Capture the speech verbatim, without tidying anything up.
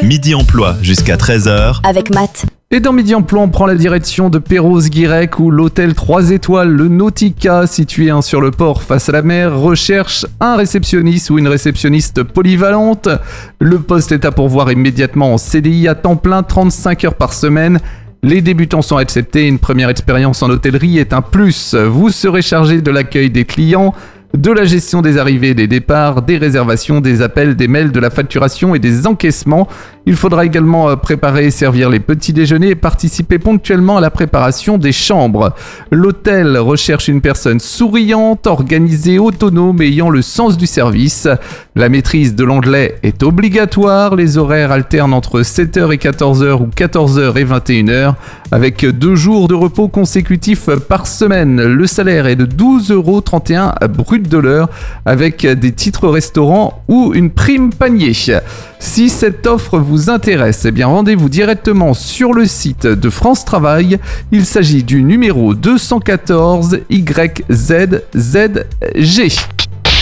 Midi Emploi jusqu'à treize heures. Avec Matt. Et dans Midi Emploi, on prend la direction de Perros-Guirec où l'hôtel trois étoiles, le Nautica, situé hein, sur le port face à la mer, recherche un réceptionniste ou une réceptionniste polyvalente. Le poste est à pourvoir immédiatement en C D I à temps plein, trente-cinq heures par semaine. Les débutants sont acceptés, une première expérience en hôtellerie est un plus. Vous serez chargé de l'accueil des clients, de la gestion des arrivées et des départs, des réservations, des appels, des mails, de la facturation et des encaissements. Il faudra également préparer et servir les petits déjeuners et participer ponctuellement à la préparation des chambres. L'hôtel recherche une personne souriante, organisée, autonome et ayant le sens du service. La maîtrise de l'anglais est obligatoire. Les horaires alternent entre sept heures et quatorze heures ou quatorze heures et vingt et une heures avec deux jours de repos consécutifs par semaine. Le salaire est de douze euros trente et un brut de l'heure avec des titres restaurants ou une prime panier. Si cette offre vous intéresse, eh bien rendez-vous directement sur le site de France Travail. Il s'agit du numéro deux cent quatorze Y Z Z G.